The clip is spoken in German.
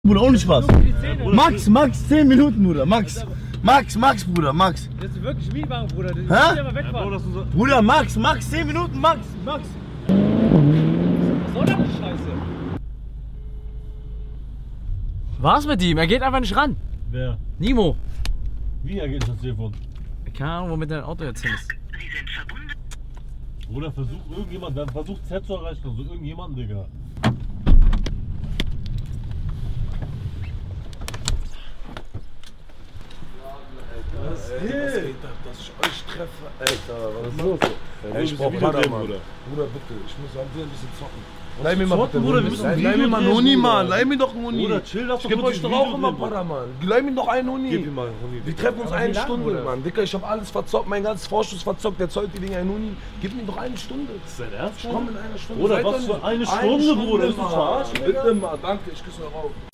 Bruder, ohne Spaß. Max, 10 Minuten, Bruder, Max, Bruder, Max. Das ist wirklich Mietwagen, Bruder. Hä? Ja, mal wegfahren. Bruder, Max, 10 Minuten, Max. Was soll das die Scheiße? Was mit ihm? Er geht einfach nicht ran. Wer? Nimo. Wie ergeht das Telefon? Keine Ahnung, womit dein Auto jetzt hin ist. Bruder, versucht Z zu erreichen, also irgendjemanden, Digga. Was geht ab, dass ich euch treffe? Alter, was ist los? Ey, Ich brauch Bruder. Bruder, bitte, ich muss ein bisschen zocken. Leih mir mal zocken, bitte, Bruder, wir müssen ein Leih Video mir mal einen drehen, Huni, Bruder. Mann. Leih mir doch einen Huni. Bruder, chill, lass Ich doch geb kurz euch ein doch auch Video immer drehen, Bruder, Mann. Leih mir doch einen Huni. Gib ihm mal einen Huni. Wir treffen uns Aber eine wie lange, Stunde, Bruder? Mann. Dicker, ich hab alles verzockt, mein ganzes Vorschuss verzockt. Der zollt die Dinger einen Huni. Gib mir doch eine Stunde. Ist dein Ernst? Ich komm in einer Stunde. Bruder, Seid was doch für nicht- eine Stunde, Bruder? Willst du Mann. verarschen, Digga? Bitte mal, danke, ich küsse euch auf.